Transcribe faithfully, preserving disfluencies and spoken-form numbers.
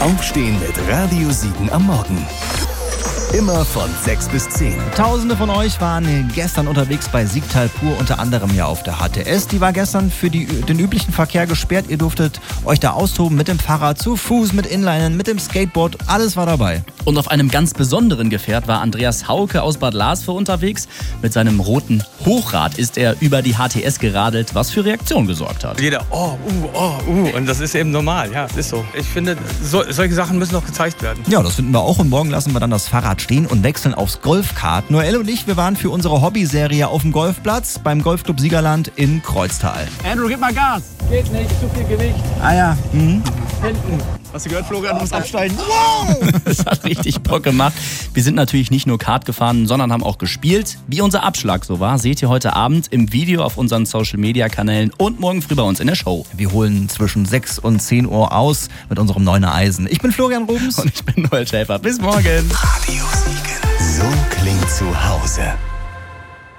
Aufstehen mit Radio Siegen am Morgen. Immer von sechs bis zehn. Tausende von euch waren gestern unterwegs bei Siegtal Pur, unter anderem ja auf der H T S. Die war gestern für die, den üblichen Verkehr gesperrt. Ihr durftet euch da austoben mit dem Fahrrad, zu Fuß, mit Inlinern, mit dem Skateboard. Alles war dabei. Und auf einem ganz besonderen Gefährt war Andreas Hauke aus Bad Larsvor unterwegs. Mit seinem roten Hochrad ist er über die H T S geradelt, was für Reaktion gesorgt hat. Jeder, oh, uh, oh, uh. Und das ist eben normal, ja, ist so. Ich finde, so, solche Sachen müssen noch gezeigt werden. Ja, das finden wir auch. Und morgen lassen wir dann das Fahrrad stehen und wechseln aufs Golfkart. Noelle und ich, wir waren für unsere Hobbyserie auf dem Golfplatz beim Golfclub Siegerland in Kreuztal. Andrew, gib mal Gas. Geht nicht, zu viel Gewicht. Ah ja. Mhm. Hinten. Hast du gehört, Florian, du musst absteigen. Wow! Das hat richtig Bock gemacht. Wir sind natürlich nicht nur Kart gefahren, sondern haben auch gespielt. Wie unser Abschlag so war, seht ihr heute Abend im Video auf unseren Social-Media-Kanälen und morgen früh bei uns in der Show. Wir holen zwischen sechs und zehn Uhr aus mit unserem Neuner Eisen. Ich bin Florian Rubens. Und ich bin Noel Schäfer. Bis morgen. Radio Siegen. So klingt zu Hause.